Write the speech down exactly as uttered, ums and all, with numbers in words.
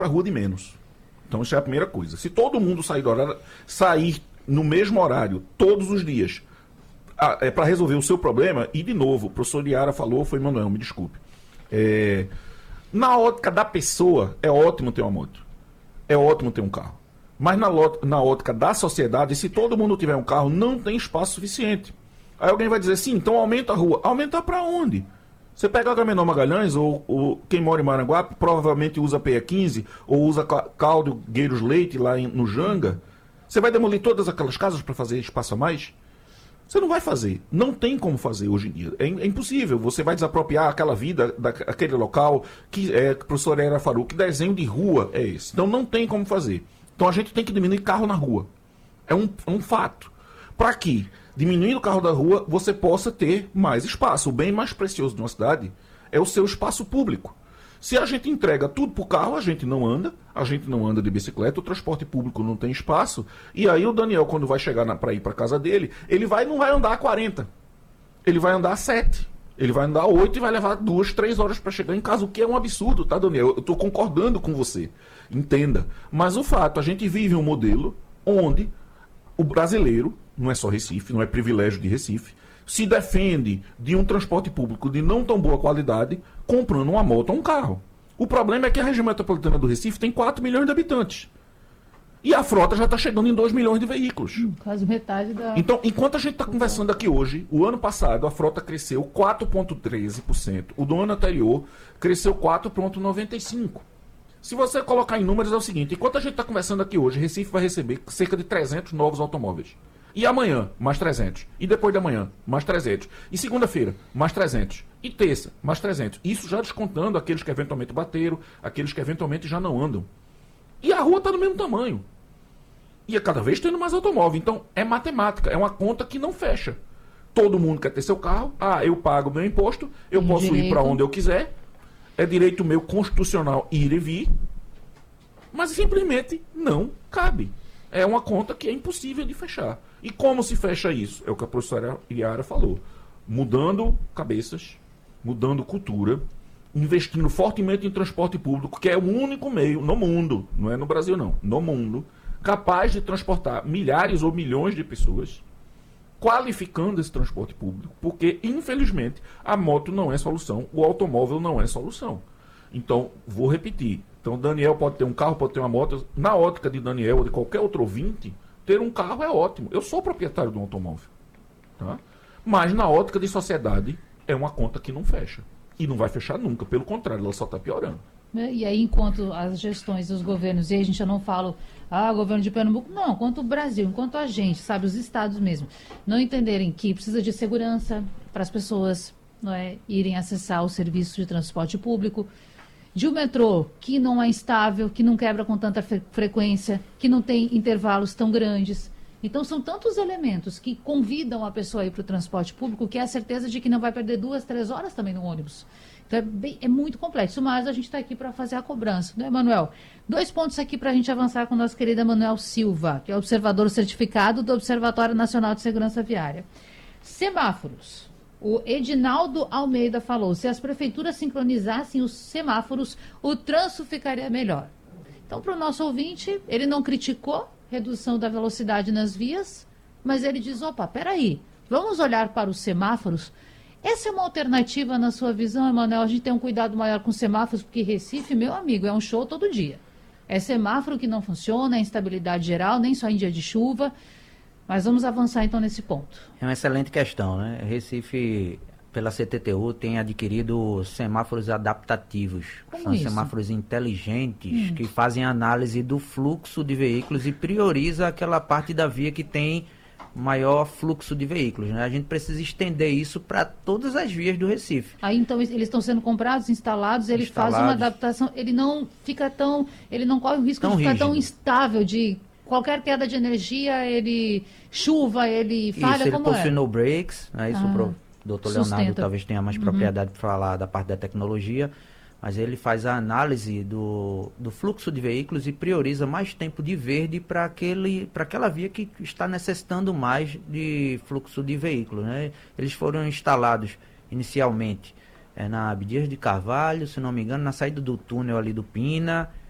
para a rua de menos. Então, isso é a primeira coisa. Se todo mundo sair do horário, sair no mesmo horário, todos os dias, a, é para resolver o seu problema, e de novo, o professor Liara falou, foi Manuel, me desculpe. É, na ótica da pessoa, é ótimo ter uma moto. É ótimo ter um carro. Mas na, na ótica da sociedade, se todo mundo tiver um carro, não tem espaço suficiente. Aí alguém vai dizer, sim, então aumenta a rua. Aumentar para onde? Você pega a Agamenon Magalhães, ou, ou quem mora em Maranguape, provavelmente usa P E quinze, ou usa Caldo Gueiros Leite lá em, no Janga. Você vai demolir todas aquelas casas para fazer espaço a mais? Você não vai fazer. Não tem como fazer hoje em dia. É, é impossível. Você vai desapropriar aquela vida, daquele local, que é, professor Era Faru, que desenho de rua é esse? Então não tem como fazer. Então a gente tem que diminuir carro na rua. É um, um fato. Para que, diminuindo o carro da rua, você possa ter mais espaço. O bem mais precioso de uma cidade é o seu espaço público. Se a gente entrega tudo para o carro, a gente não anda, a gente não anda de bicicleta, o transporte público não tem espaço, e aí o Daniel, quando vai chegar para ir para casa dele, ele vai, não vai andar a quarenta, ele vai andar a sete, ele vai andar a oito e vai levar duas, três horas para chegar em casa, o que é um absurdo, tá, Daniel? Eu estou concordando com você, entenda. Mas o fato, a gente vive um modelo onde o brasileiro, não é só Recife, não é privilégio de Recife, se defende de um transporte público de não tão boa qualidade, comprando uma moto ou um carro. O problema é que a região metropolitana do Recife tem quatro milhões de habitantes. E a frota já está chegando em dois milhões de veículos. Hum, quase metade da... Então, enquanto a gente está conversando aqui hoje, o ano passado a frota cresceu quatro vírgula treze por cento. O do ano anterior cresceu quatro vírgula noventa e cinco por cento. Se você colocar em números, é o seguinte: enquanto a gente está conversando aqui hoje, Recife vai receber cerca de trezentos novos automóveis. E amanhã, mais trezentos. E depois de amanhã, mais trezentos. E segunda-feira, mais trezentos. E terça, mais trezentos. Isso já descontando aqueles que eventualmente bateram, aqueles que eventualmente já não andam. E a rua está do mesmo tamanho. E é cada vez tendo mais automóvel. Então, é matemática. É uma conta que não fecha. Todo mundo quer ter seu carro. Ah, eu pago meu imposto. Eu Tem posso direito. ir para onde eu quiser. É direito meu constitucional ir e vir. Mas simplesmente não cabe. É uma conta que é impossível de fechar. E como se fecha isso? É o que a professora Iara falou. Mudando cabeças, mudando cultura, investindo fortemente em transporte público, que é o único meio no mundo, não é no Brasil não, no mundo, capaz de transportar milhares ou milhões de pessoas, qualificando esse transporte público, porque, infelizmente, a moto não é solução, o automóvel não é solução. Então, vou repetir. Então, Daniel pode ter um carro, pode ter uma moto. Na ótica de Daniel ou de qualquer outro ouvinte, ter um carro é ótimo. Eu sou proprietário de um automóvel. Tá? Mas, na ótica de sociedade, é uma conta que não fecha. E não vai fechar nunca. Pelo contrário, ela só está piorando. E aí, enquanto as gestões dos governos, e aí a gente já não fala, ah, governo de Pernambuco, não, enquanto o Brasil, enquanto a gente, sabe, os estados mesmo, não entenderem que precisa de segurança para as pessoas, não é, irem acessar o serviço de transporte público, de um metrô que não é estável, que não quebra com tanta fre frequência, que não tem intervalos tão grandes. Então, são tantos elementos que convidam a pessoa a ir para o transporte público que é a certeza de que não vai perder duas, três horas também no ônibus. Então, é, bem, é muito complexo, mas a gente está aqui para fazer a cobrança, não é, Manuel? Dois pontos aqui para a gente avançar com a nossa querida Manuel Silva, que é observador certificado do Observatório Nacional de Segurança Viária. Semáforos. O Edinaldo Almeida falou, se as prefeituras sincronizassem os semáforos, o trânsito ficaria melhor. Então, para o nosso ouvinte, ele não criticou redução da velocidade nas vias, mas ele diz, opa, peraí, vamos olhar para os semáforos. Essa é uma alternativa na sua visão, Emanuel? A gente tem um cuidado maior com semáforos, porque Recife, meu amigo, é um show todo dia. É semáforo que não funciona, é instabilidade geral, nem só em dia de chuva. Mas vamos avançar então nesse ponto. É uma excelente questão, né? Recife, pela C T T U, tem adquirido semáforos adaptativos. Como São isso? semáforos inteligentes Hum. que fazem análise do fluxo de veículos e prioriza aquela parte da via que tem maior fluxo de veículos, né? A gente precisa estender isso para todas as vias do Recife. Aí então eles estão sendo comprados, instalados, ele Instalados. faz uma adaptação, ele não fica tão, ele não corre o risco Tão de ficar tão rígido. instável, de qualquer queda de energia, ele chuva, ele falha, Isso, ele como possui é? no brakes, né? Isso Ah, o pro- doutor Leonardo sustenta. talvez tenha mais Uhum. propriedade para falar da parte da tecnologia, mas ele faz a análise do, do fluxo de veículos e prioriza mais tempo de verde para aquele para aquela via que está necessitando mais de fluxo de veículos, né? Eles foram instalados inicialmente é, na Abdias de Carvalho, se não me engano, na saída do túnel ali do Pina